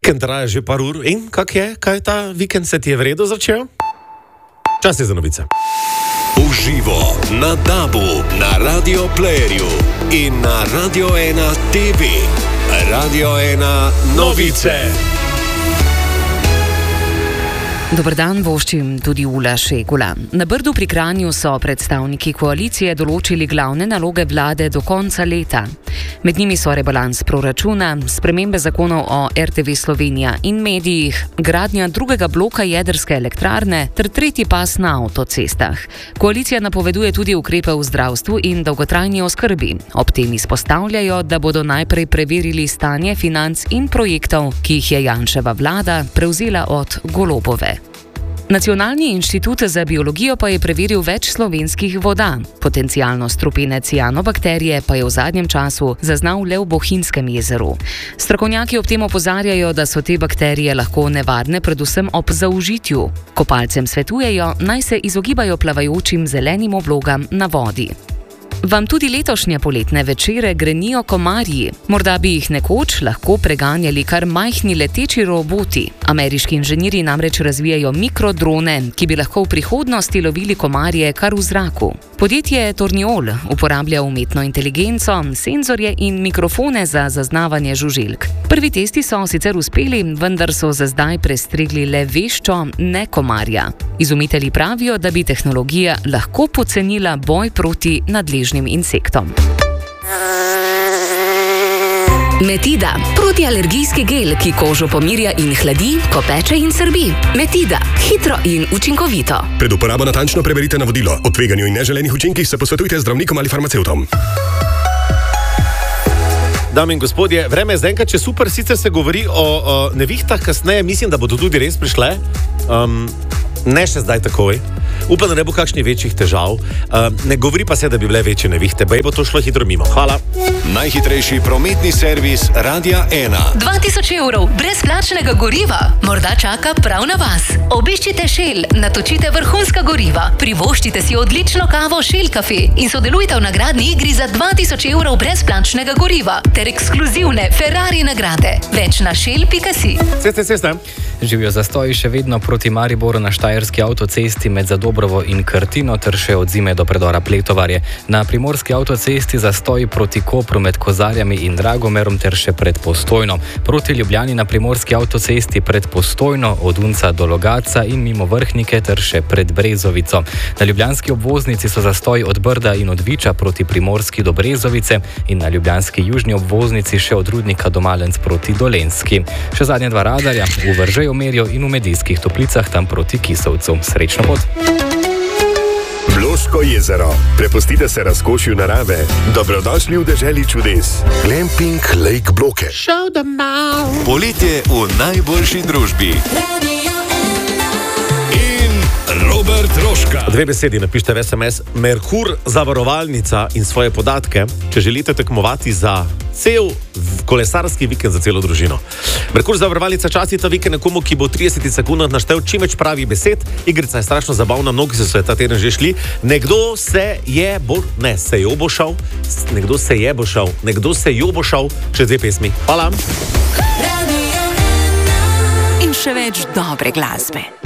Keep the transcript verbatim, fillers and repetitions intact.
Vikend traja že par ur in kak je? Kaj ta vikend se ti je v redu začel? Čas je za novice. Uživo na Dabu, na Radio Playerju in na Radio ena T V. Radio ena novice. Dober dan, voščim tudi Ula Šegula. Na Brdu pri Kranju so predstavniki koalicije določili glavne naloge vlade do konca leta. Med njimi so rebalans proračuna, spremembe zakonov o R T V Slovenija in medijih, gradnja drugega bloka jedrske elektrarne ter tretji pas na avtocestah. Koalicija napoveduje tudi ukrepe v zdravstvu in dolgotrajni oskrbi. Ob tem izpostavljajo, da bodo najprej preverili stanje financ in projektov, ki jih je Janševa vlada prevzela od Golobove. Nacionalni inštitut za biologijo pa je preveril več slovenskih voda. Potencialno strupene cianobakterije pa je v zadnjem času zaznal le v Bohinjskem jezeru. Strokovnjaki ob tem opozarjajo, da so te bakterije lahko nevarne predvsem ob zaužitju. Kopalcem svetujejo, naj se izogibajo plavajočim zelenim oblogam na vodi. Vam tudi letošnje poletne večere grenijo komarji? Morda bi jih nekoč lahko preganjali kar majhni leteči roboti. Ameriški inženirji namreč razvijajo mikrodrone, ki bi lahko v prihodnosti lovili komarje kar v zraku. Podjetje Torniol uporablja umetno inteligenco, senzorje in mikrofone za zaznavanje žuželk. Prvi testi so sicer uspeli, vendar so za zdaj prestregli le veščo, ne komarja. Izumitelji pravijo, da bi tehnologija lahko pocenila boj proti nadležnim insektom. Metida, protialergijski gel, ki kožo pomirja in hladi, ko peče in srbi. Metida, hitro in učinkovito. Pred uporabo natančno preberite navodilo. O tveganju in neželenih učinkih se posvetujte z zdravnikom ali farmacevtom. Dame in gospodje, vreme je zaenkrat še super, sicer se govori o, o nevihtah, kasneje mislim, da bodo tudi res prišle. Um, ne še zdaj takoj. Upam, da ne bo kakšnih večjih težav. Uh, ne govori pa se, da bi bile večje nevihte, bej bo to šlo hitro mimo. Hvala. Najhitrejši prometni servis Radia ena. dva tisoč evrov brezplačnega goriva morda čaka prav na vas. Obiščite Shell, natočite vrhunska goriva, privoščite si odlično kavo Shell Cafe in sodelujte v nagradni igri za dva tisoč evrov brezplačnega goriva ter ekskluzivne Ferrari nagrade. Več na shell pika si. Ceste, ceste. Živijo zastoji še vedno proti Mariboru na štajerski avtocesti med Zadobrovo in Krtino ter še od Zime do predora Pletovarje. Na primorski avtocesti zastoji proti Kopru med Kozarjami in Dragomerom ter še pred Postojno. Proti Ljubljani na primorski avtocesti pred Postojno od Unca do Logatca in mimo Vrhnike ter še pred Brezovico. Na ljubljanski obvoznici so zastoji od Brda in od Viča proti Primorski do Brezovice in na ljubljanski južni obvoznici še od Rudnika do Malenc proti Dolenjski. Še zadnja dva radarja v Vržeju Merju in v Medijskih Toplicah tam proti Kisovcu. Srečno pot! Bloško jezero. Prepustite se razkošju narave. Dobrodošli v deželi čudes. Glamping Lake Bloke. Show them now. Poletje v najboljši družbi. In Robert Roška. Dve besedi napišite v S M S. Merkur zavarovalnica in svoje podatke, če želite tekmovati za cel kolesarski vikend za celo družino. Merkur zavarovalnica časti ta vikend nekomu, ki bo v tridesetih sekundah naštel čim več pravih besed. Igrica je strašno zabavna, mnogi so se ta teden že šli. Nekdo se je bo, ne, se jo bo šel, nekdo se je bo šel, nekdo se jo bo šel, čez dve pesmi. Hvala. In še več dobre glasbe.